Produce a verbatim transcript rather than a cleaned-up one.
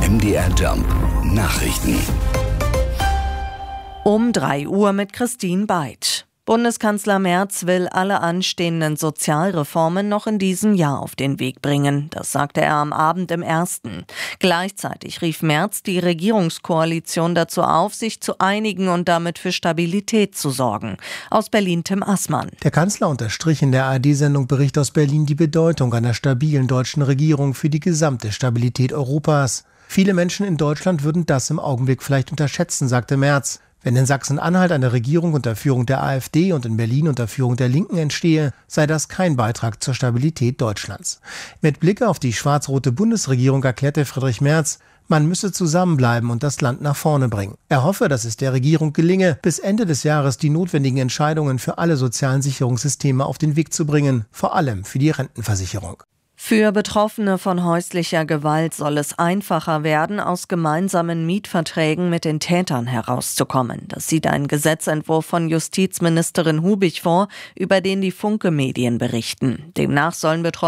M D R Jump Nachrichten. Um drei Uhr mit Christine Beid. Bundeskanzler Merz will alle anstehenden Sozialreformen noch in diesem Jahr auf den Weg bringen. Das sagte er am Abend im Ersten. Gleichzeitig rief Merz die Regierungskoalition dazu auf, sich zu einigen und damit für Stabilität zu sorgen. Aus Berlin Tim Assmann. Der Kanzler unterstrich in der A R D-Sendung Bericht aus Berlin die Bedeutung einer stabilen deutschen Regierung für die gesamte Stabilität Europas. Viele Menschen in Deutschland würden das im Augenblick vielleicht unterschätzen, sagte Merz. Wenn in Sachsen-Anhalt eine Regierung unter Führung der AfD und in Berlin unter Führung der Linken entstehe, sei das kein Beitrag zur Stabilität Deutschlands. Mit Blick auf die schwarz-rote Bundesregierung erklärte Friedrich Merz, man müsse zusammenbleiben und das Land nach vorne bringen. Er hoffe, dass es der Regierung gelinge, bis Ende des Jahres die notwendigen Entscheidungen für alle sozialen Sicherungssysteme auf den Weg zu bringen, vor allem für die Rentenversicherung. Für Betroffene von häuslicher Gewalt soll es einfacher werden, aus gemeinsamen Mietverträgen mit den Tätern herauszukommen. Das sieht ein Gesetzentwurf von Justizministerin Hubig vor, über den die Funke-Medien berichten. Demnach sollen Betroffene